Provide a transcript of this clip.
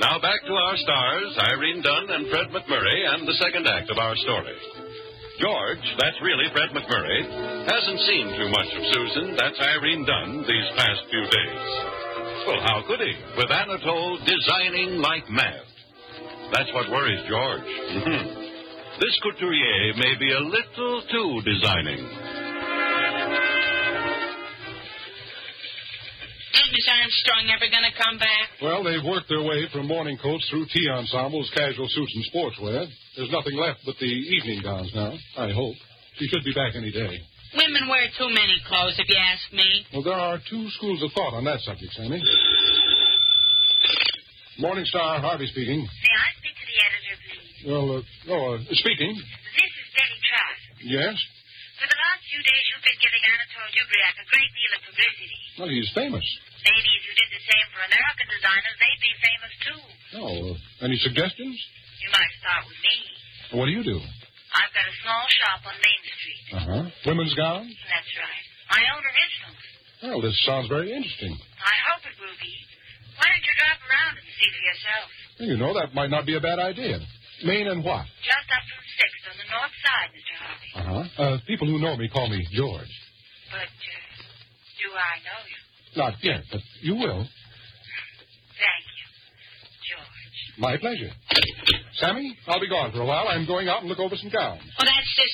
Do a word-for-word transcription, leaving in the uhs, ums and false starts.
Now back to our stars, Irene Dunn and Fred McMurray, and the second act of our story. George, that's really Fred McMurray, hasn't seen too much of Susan, that's Irene Dunn, these past few days. Well, how could he, with Anatole designing like mad? That's what worries George. Mm-hmm. This couturier may be a little too designing. Ain't Miss Armstrong ever going to come back? Well, they've worked their way from morning coats through tea ensembles, casual suits, and sportswear. There's nothing left but the evening gowns now, I hope. She should be back any day. Women wear too many clothes, if you ask me. Well, there are two schools of thought on that subject, Sammy. Morning Star, Harvey speaking. May I speak to the editor, please? Well, uh, oh, uh, speaking. This is Betty Trask. Yes? For the last few days, you've been giving Anatole Dubriac a great deal of publicity. Well, he's famous. Maybe if you did the same for American designers, they'd be famous, too. Oh, uh, any suggestions? You might start with me. What do you do? I've got a small shop on Main Street. Uh-huh. Women's gowns? That's right. I own originals. Well, this sounds very interesting. I hope it will be. Why don't you drop around and see for yourself? Well, you know, that might not be a bad idea. Main and what? Just up from sixth on the north side, Mister Harvey. Uh-huh. Uh, people who know me call me George. But, uh, do I know you? Not yet, but you will. Thank you, George. My pleasure. Sammy, I'll be gone for a while. I'm going out and look over some gowns. Well, that's just